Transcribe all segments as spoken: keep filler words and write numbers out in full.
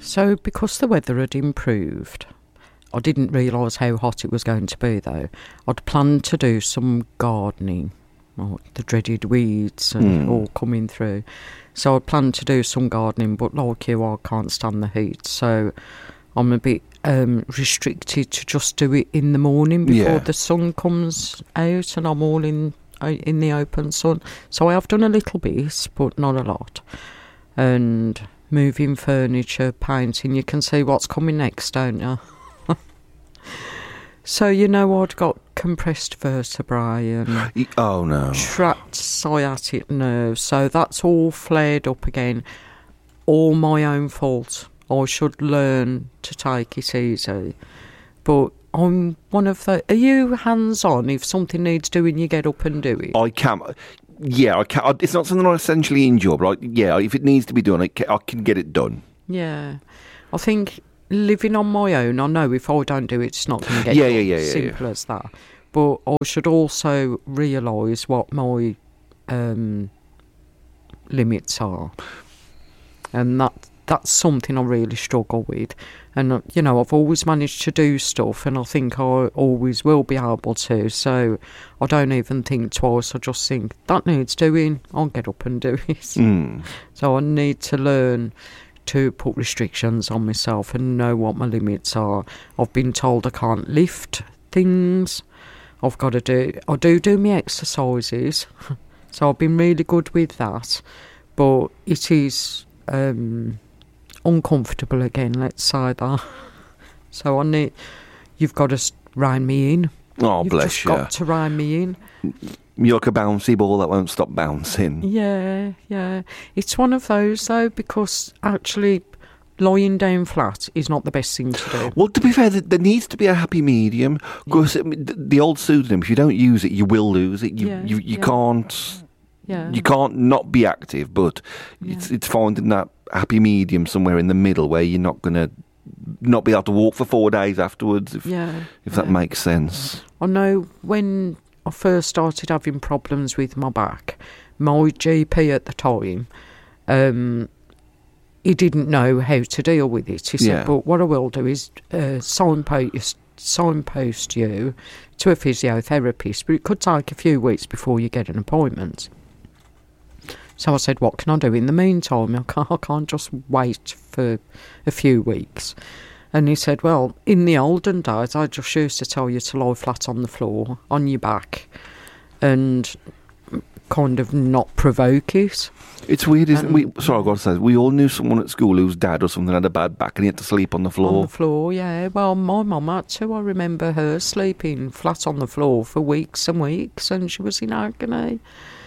So because the weather had improved, I didn't realise how hot it was going to be though. I'd planned to do some gardening, or the dreaded weeds and Mm. all coming through. So I'd planned to do some gardening, but like you, I can't stand the heat. So I'm a bit um, restricted to just do it in the morning before Yeah. the sun comes out and I'm all in uh, in the open sun. So I have done a little bit, but not a lot. And moving furniture, painting, you can see what's coming next, don't you? So, you know, I'd got compressed vertebrae and Y- Oh, no. trapped sciatic nerves, so that's all flared up again. All my own fault. I should learn to take it easy. But I'm one of the... Are you hands-on? If something needs doing, you get up and do it? I can. Yeah, I can. It's not something I essentially enjoy, but I, yeah, if it needs to be done, I can, I can get it done. Yeah. I think living on my own, I know if I don't do it, it's not going to get Yeah, done. yeah, yeah, yeah, Simple yeah. as that. But I should also realise what my um, limits are. And that that's something I really struggle with. And, uh, you know, I've always managed to do stuff and I think I always will be able to. So I don't even think twice. I just think, that needs doing. I'll get up and do it. Mm. So I need to learn to put restrictions on myself and know what my limits are. I've been told I can't lift things. I've got to do... I do do my exercises. So I've been really good with that. But it is... Um, uncomfortable again, let's say that. So I need, you've got to s- rein me in. Oh, You've bless just you. got to rein me in. You're like a bouncy ball that won't stop bouncing. Yeah, yeah. It's one of those though, because actually lying down flat is not the best thing to do. Well, to be fair, th- there needs to be a happy medium. Because the old pseudonym, if you don't use it, you will lose it. You Yeah, you, you yeah. can't Yeah. you can't not be active. But it's Yeah. it's finding that happy medium somewhere in the middle where you're not gonna not be able to walk for four days afterwards. If Yeah. if that yeah. makes sense. I know when I first started having problems with my back, my G P at the time, um, he didn't know how to deal with it. He said, Yeah. but what I will do is uh, signpost, signpost you to a physiotherapist, but it could take a few weeks before you get an appointment. So I said, what can I do in the meantime? I can't, I can't just wait for a few weeks. And he said, well, in the olden days, I just used to tell you to lie flat on the floor, on your back, and kind of not provoke it. It's weird, isn't Um, it? We, sorry, I've got to say, we all knew someone at school whose dad or something had a bad back and he had to sleep on the floor. On the floor, yeah. Well, my mum had to. I remember her sleeping flat on the floor for weeks and weeks, and she was in agony.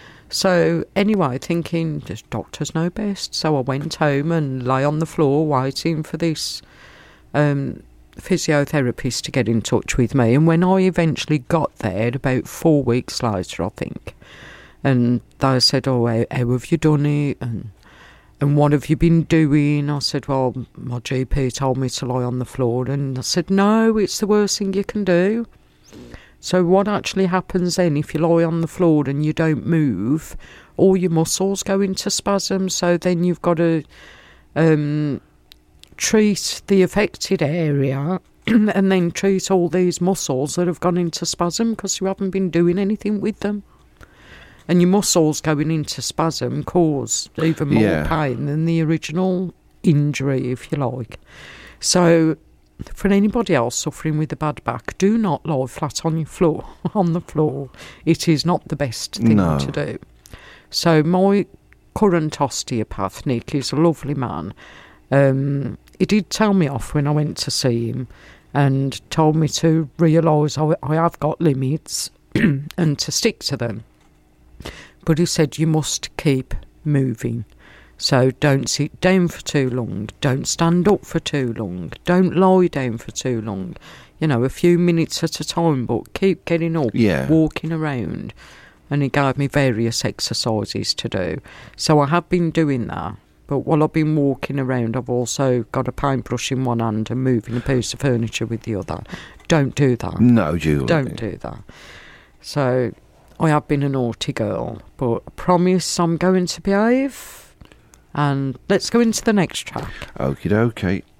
So anyway, thinking, the doctors know best. So I went home and lay on the floor waiting for this um, physiotherapist to get in touch with me. And when I eventually got there, about four weeks later, I think, and they said, oh, how, how have you done it? And and what have you been doing? I said, well, my G P told me to lie on the floor. And I said, no, it's the worst thing you can do. So what actually happens then if you lie on the floor and you don't move, all your muscles go into spasm, so then you've got to um, treat the affected area and then treat all these muscles that have gone into spasm because you haven't been doing anything with them. And your muscles going into spasm cause even more Yeah. pain than the original injury, if you like. So for anybody else suffering with a bad back, do not lie flat on your floor, on the floor. It is not the best thing No. to do. So my current osteopath, Nick, is a lovely man. Um, he did tell me off when I went to see him and told me to realise I, I have got limits and to stick to them. But he said you must keep moving. So don't sit down for too long. Don't stand up for too long. Don't lie down for too long. You know, a few minutes at a time, but keep getting up, Yeah. walking around. And he gave me various exercises to do. So I have been doing that. But while I've been walking around, I've also got a paintbrush in one hand and moving a piece of furniture with the other. Don't do that. No, Julie. Don't do that. So I have been a naughty girl, but I promise I'm going to behave. And let's go into the next track. Okie dokie.